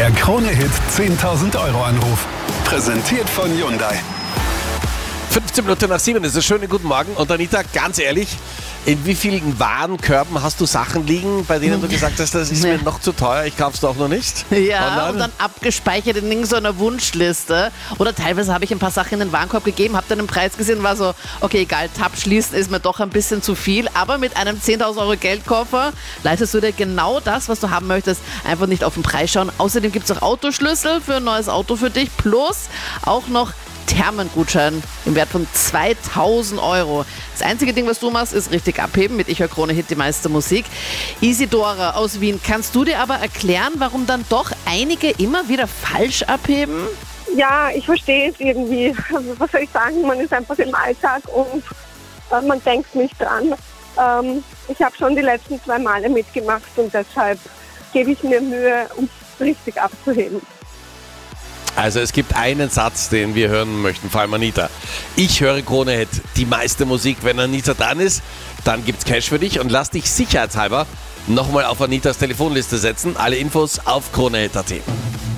Der Krone-Hit 10.000 Euro Anruf. Präsentiert von Hyundai. 15 Minuten nach 7 ist es. Schönen guten Morgen. Und Anita, ganz ehrlich, in wie vielen Warenkörben hast du Sachen liegen, bei denen du gesagt hast, das ist mir noch zu teuer, ich kauf's doch noch nicht? Ja, Online? und dann abgespeichert in so einer Wunschliste. Oder teilweise habe ich ein paar Sachen in den Warenkorb gegeben, habe dann den Preis gesehen, war so, okay, egal, Tab schließen ist mir doch ein bisschen zu viel. Aber mit einem 10.000 Euro Geldkoffer leistest du dir genau das, was du haben möchtest. Einfach nicht auf den Preis schauen. Außerdem gibt es auch Autoschlüssel für ein neues Auto für dich. Plus auch noch Thermengutschein im Wert von 2.000 Euro. Das einzige Ding, was du machst, ist richtig abheben mit Ich höre Krone-Hit, die meiste Musik. Isidora aus Wien, kannst du dir aber erklären, warum dann doch einige immer wieder falsch abheben? Ja, ich verstehe es irgendwie. Also, was soll ich sagen? Man ist einfach im Alltag und man denkt nicht dran. Ich habe schon die letzten 2 Male mitgemacht und deshalb gebe ich mir Mühe, um es richtig abzuheben. Also es gibt einen Satz, den wir hören möchten, vor allem Anita. Ich höre Krone-Hit, die meiste Musik. Wenn Anita dran ist, dann gibt's Cash für dich und lass dich sicherheitshalber nochmal auf Anitas Telefonliste setzen. Alle Infos auf kronehit.at.